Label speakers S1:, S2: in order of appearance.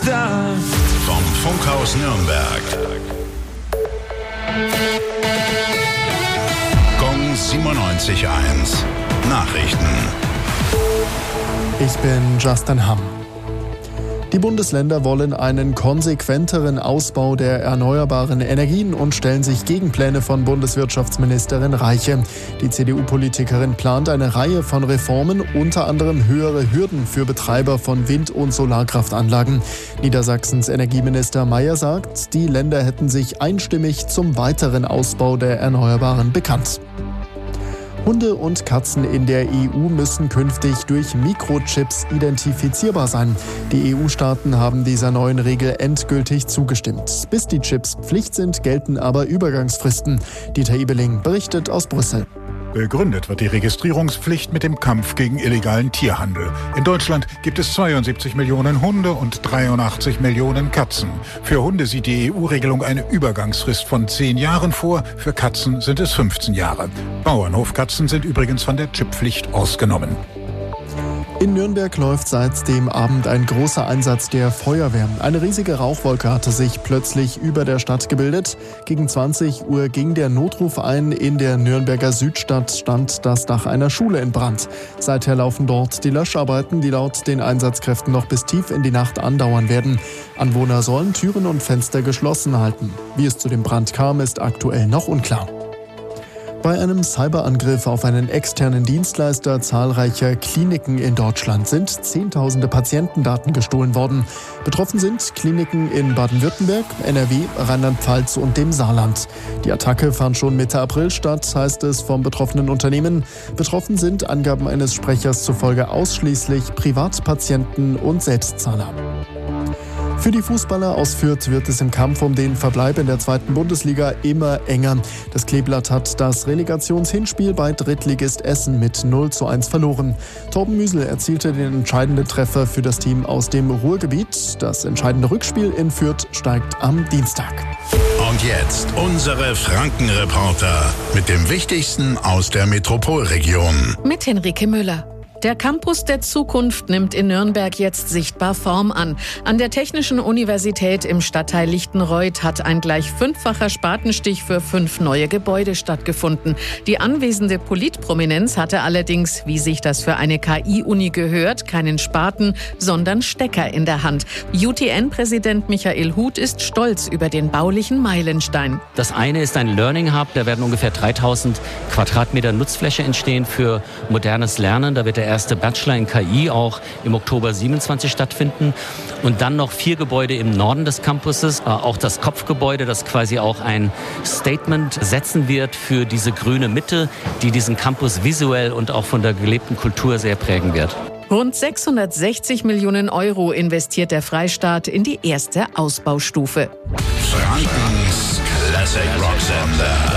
S1: Star.
S2: Vom Funkhaus Nürnberg. Gong 97.1. Nachrichten.
S3: Ich bin Justin Hamm. Die Bundesländer wollen einen konsequenteren Ausbau der erneuerbaren Energien und stellen sich Gegenpläne von Bundeswirtschaftsministerin Reiche. Die CDU-Politikerin plant eine Reihe von Reformen, unter anderem höhere Hürden für Betreiber von Wind- und Solarkraftanlagen. Niedersachsens Energieminister Mayer sagt, die Länder hätten sich einstimmig zum weiteren Ausbau der Erneuerbaren bekannt. Hunde und Katzen in der EU müssen künftig durch Mikrochips identifizierbar sein. Die EU-Staaten haben dieser neuen Regel endgültig zugestimmt. Bis die Chips Pflicht sind, gelten aber Übergangsfristen. Dieter Ebeling berichtet aus Brüssel.
S4: Begründet wird die Registrierungspflicht mit dem Kampf gegen illegalen Tierhandel. In Deutschland gibt es 72 Millionen Hunde und 83 Millionen Katzen. Für Hunde sieht die EU-Regelung eine Übergangsfrist von 10 Jahren vor. Für Katzen sind es 15 Jahre. Bauernhofkatzen sind übrigens von der Chipppflicht ausgenommen.
S3: In Nürnberg läuft seit dem Abend ein großer Einsatz der Feuerwehr. Eine riesige Rauchwolke hatte sich plötzlich über der Stadt gebildet. Gegen 20 Uhr ging der Notruf ein. In der Nürnberger Südstadt stand das Dach einer Schule in Brand. Seither laufen dort die Löscharbeiten, die laut den Einsatzkräften noch bis tief in die Nacht andauern werden. Anwohner sollen Türen und Fenster geschlossen halten. Wie es zu dem Brand kam, ist aktuell noch unklar. Bei einem Cyberangriff auf einen externen Dienstleister zahlreicher Kliniken in Deutschland sind Zehntausende Patientendaten gestohlen worden. Betroffen sind Kliniken in Baden-Württemberg, NRW, Rheinland-Pfalz und dem Saarland. Die Attacke fand schon Mitte April statt, heißt es vom betroffenen Unternehmen. Betroffen sind Angaben eines Sprechers zufolge ausschließlich Privatpatienten und Selbstzahler. Für die Fußballer aus Fürth wird es im Kampf um den Verbleib in der 2. Bundesliga immer enger. Das Kleeblatt hat das Relegationshinspiel bei Drittligist Essen mit 0:1 verloren. Torben Müsel erzielte den entscheidenden Treffer für das Team aus dem Ruhrgebiet. Das entscheidende Rückspiel in Fürth steigt am Dienstag.
S2: Und jetzt unsere Frankenreporter mit dem Wichtigsten aus der Metropolregion.
S5: Mit Henrike Müller. Der Campus der Zukunft nimmt in Nürnberg jetzt sichtbar Form an. An der Technischen Universität im Stadtteil Lichtenreuth hat ein gleich 5-facher Spatenstich für 5 neue Gebäude stattgefunden. Die anwesende Politprominenz hatte allerdings, wie sich das für eine KI-Uni gehört, keinen Spaten, sondern Stecker in der Hand. UTN-Präsident Michael Huth ist stolz über den baulichen Meilenstein.
S6: Das eine ist ein Learning Hub, da werden ungefähr 3000 Quadratmeter Nutzfläche entstehen für modernes Lernen. Da wird der erste Bachelor in KI auch im Oktober 27 stattfinden. Und dann noch 4 Gebäude im Norden des Campuses. Auch das Kopfgebäude, das quasi auch ein Statement setzen wird für diese grüne Mitte, die diesen Campus visuell und auch von der gelebten Kultur sehr prägen wird.
S5: Rund 660 Millionen Euro investiert der Freistaat in die erste Ausbaustufe.
S2: Frankens Classic Rock Sender.